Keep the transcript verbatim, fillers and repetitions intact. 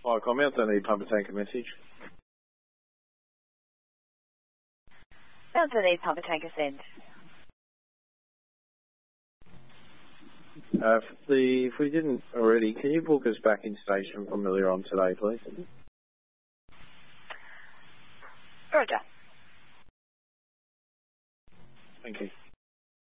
Fire comments, I need pump and tanker message. Delta need pump and tanker send. Uh, if, the, if we didn't already, can you book us back in station from earlier on today, please? Roger. Thank you.